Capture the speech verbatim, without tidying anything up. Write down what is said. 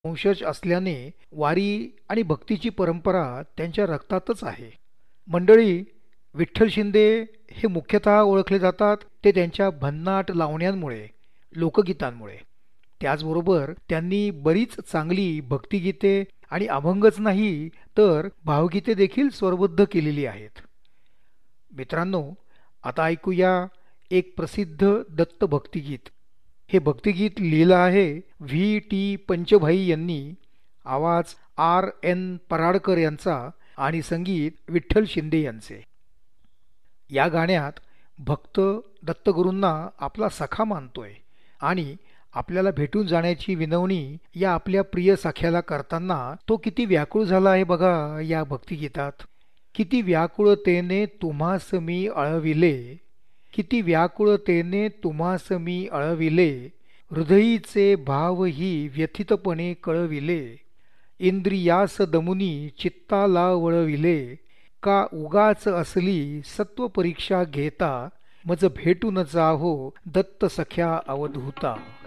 वंशज असल्याने वारी आणि भक्तीची परंपरा त्यांच्या रक्तातच आहे. मंडळी, विठ्ठल शिंदे हे मुख्यतः ओळखले जातात ते त्यांच्या भन्नाट लावण्यांमुळे, लोकगीतांमुळे. त्याचबरोबर त्यांनी बरीच चांगली भक्तिगीते आणि अभंगच नाही तर भावगीते देखील स्वरबद्ध केलेली आहेत. मित्रांनो, आता ऐकूया एक प्रसिद्ध दत्त भक्तिगीत. हे भक्तिगीत लिहिलं आहे व्ही टी पंचभाई यांनी, आवाज आर एन पराडकर यांचा आणि संगीत विठ्ठल शिंदे यांचे. या गाण्यात भक्त दत्तगुरूंना आपला सखा मानतोय आणि आपल्याला भेटून जाण्याची विनवणी या आपल्या प्रिय सख्याला करताना तो किती व्याकुळ झाला आहे बघा या भक्तिगीतात. किती व्याकुळतेने तुम्हास मी अळविले, किती व्याकुळतेने तुम्हास मी अळविले, हृदयीचे भावही व्यथितपणे कळविले, इंद्रियास दमुनी चित्ताला वळविले, का उगाच असली सत्व परीक्षा घेता, मज भेटून जाहो दत्त सख्या अवधूता.